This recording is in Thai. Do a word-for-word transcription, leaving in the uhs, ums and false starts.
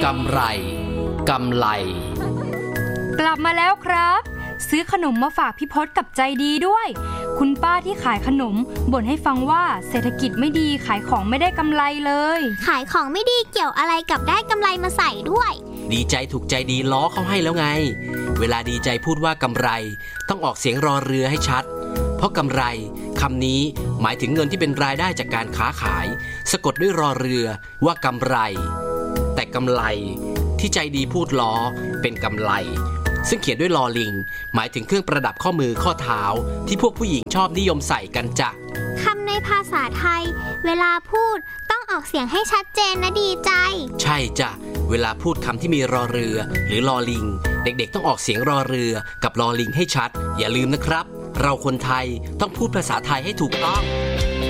กำไรกำไรกลับมาแล้วครับซื้อขนมมาฝากพี่พศกับใจดีด้วยคุณป้าที่ขายขนมบ่นให้ฟังว่าเศรษฐกิจไม่ดีขายของไม่ได้กำไรเลยขายของไม่ดีเกี่ยวอะไรกับได้กำไรมาใส่ด้วยดีใจถูกใจดีล้อเขาให้แล้วไงเวลาดีใจพูดว่ากำไรต้องออกเสียงรอเรือให้ชัดเพราะกำไรคำนี้หมายถึงเงินที่เป็นรายได้จากการค้าขายสะกดด้วยรอเรือว่ากำไรแต่กำไรที่ใจดีพูดล้อเป็นกำไรซึ่งเขียนด้วยลอลิงหมายถึงเครื่องประดับข้อมือข้อเท้าที่พวกผู้หญิงชอบนิยมใส่กันจ้ะคำในภาษาไทยเวลาพูดต้องออกเสียงให้ชัดเจนนะดีใจใช่จ้ะเวลาพูดคำที่มีรอเรือหรือลอลิงเด็กๆต้องออกเสียงรอเรือกับลอลิงให้ชัดอย่าลืมนะครับเราคนไทยต้องพูดภาษาไทยให้ถูกต้อง